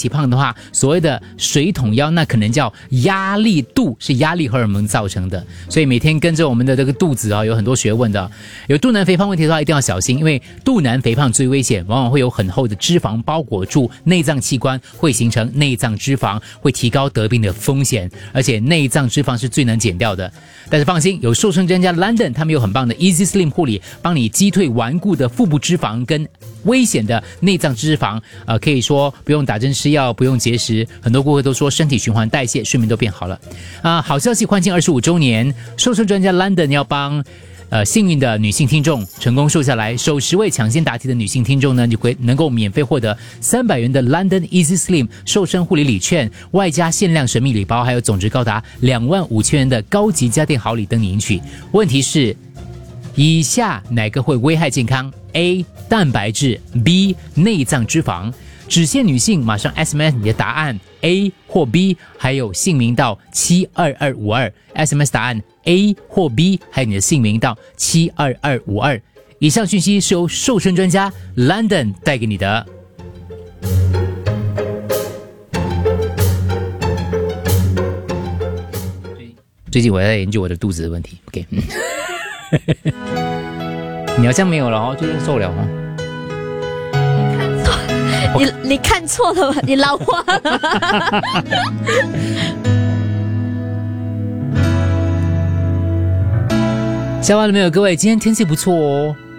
起胖的话，所谓的水桶腰那可能叫压力肚，是压力荷尔蒙造成的。所以每天跟着我们的这个肚子有很多学问的。有肚腩肥胖问题的话一定要小心，因为肚腩肥胖最危险，往往会有很厚的脂肪包裹住内脏器官，会形成内脏脂肪，会提高得病的风险，而且内脏脂肪是最难减掉的。但是放心，有瘦身专家 London 他们有很棒的 Easy Slim 护理，帮你击退顽固的腹部脂肪跟危险的内脏脂肪，可以说不用打针吃药，不用节食，很多顾客都说身体循环代谢睡眠都变好了。好消息，欢庆25周年，瘦身专家 London 要帮幸运的女性听众成功瘦下来，首10位抢先答题的女性听众呢，就会能够免费获得300元的 London Easy Slim 瘦身护理礼券，外加限量神秘礼包，还有总值高达25000元的高级家电好礼等你领取。问题是，以下哪个会危害健康 ？A. 蛋白质 B. 内脏脂肪。只限女性马上 SMS 你的答案 A 或 B， 还有姓名到72252 SMS 答案 A 或 B， 还有你的姓名到72252。以上讯息是由瘦身专家 London 带给你的。最近我在研究我的肚子的问题 OK 你好像没有了哦，最近瘦了哦。 你看错了吧？你老花了。 下完了没有，各位？今天天气不错哦。